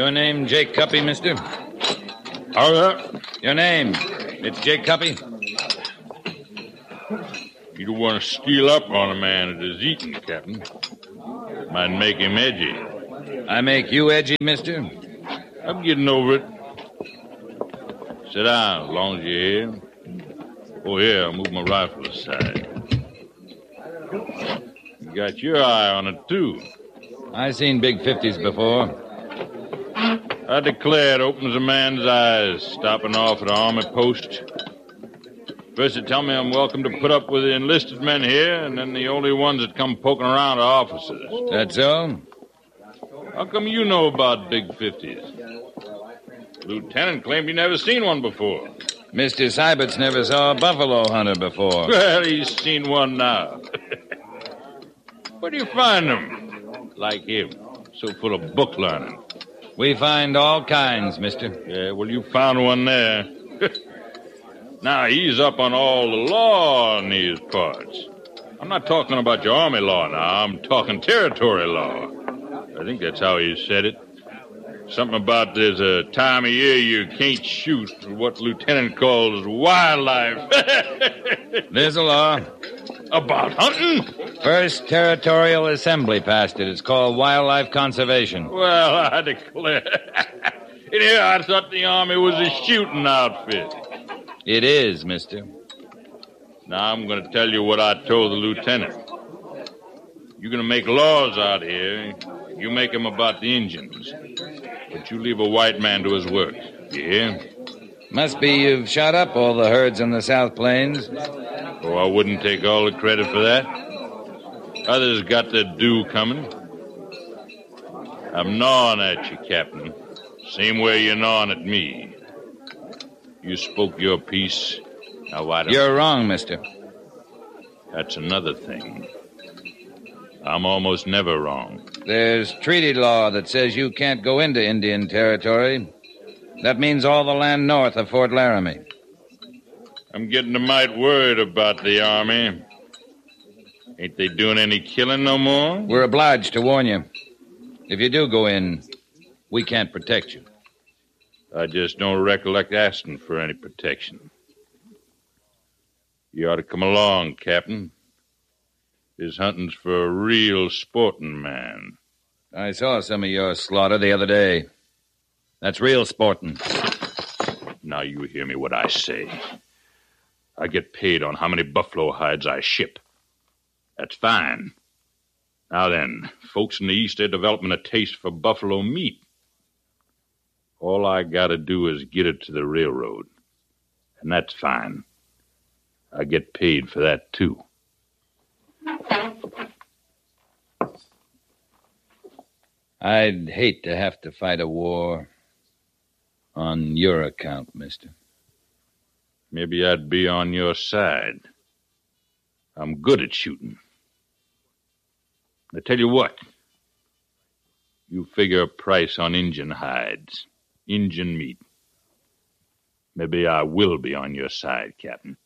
Your name Jake Cuppy, mister? Your name. It's Jake Cuppy? You don't want to steal up on a man that is eating, Captain. Might make him edgy. I make you edgy, mister? I'm getting over it. Sit down as long as you're here. Oh, here, I'll move my rifle aside. You got your eye on it, too. I seen big 50s before. I declare it opens a man's eyes, stopping off at an army post. First they tell me I'm welcome to put up with the enlisted men here, and then the only ones that come poking around are officers. That's so? How come you know about big 50s? Lieutenant claimed he never seen one before. Mr. Sybert's never saw a buffalo hunter before. Well, he's seen one now. Where do you find them? Like him, so full of book learning. We find all kinds, mister. Yeah, well, you found one there. Now, he's up on all the law in these parts. I'm not talking about your army law now. I'm talking territory law. I think that's how he said it. Something about there's a time of year you can't shoot what Lieutenant calls wildlife. There's a law. About hunting? First Territorial Assembly passed it. It's called Wildlife Conservation. Well, I declare. In here, I thought the Army was a shooting outfit. It is, mister. Now, I'm going to tell you what I told the lieutenant. You're going to make laws out here. You make them about the Indians. But you leave a white man to his work. You hear? Must be you've shot up all the herds in the South Plains. Oh, I wouldn't take all the credit for that. Others got their due coming. I'm gnawing at you, Captain. Same way you're gnawing at me. You spoke your piece. Now, why don't... You're wrong, mister. That's another thing. I'm almost never wrong. There's treaty law that says you can't go into Indian territory. That means all the land north of Fort Laramie. I'm getting a mite worried about the Army. Ain't they doing any killing no more? We're obliged to warn you. If you do go in, we can't protect you. I just don't recollect asking for any protection. You ought to come along, Captain. This hunting's for a real sporting man. I saw some of your slaughter the other day. That's real sporting. Now you hear me what I say. I get paid on how many buffalo hides I ship. That's fine. Now then, folks in the East are developing a taste for buffalo meat. All I gotta do is get it to the railroad. And that's fine. I get paid for that, too. I'd hate to have to fight a war on your account, mister. Maybe I'd be on your side. I'm good at shooting. I tell you what. You figure a price on Injun hides, Injun meat. Maybe I will be on your side, Captain.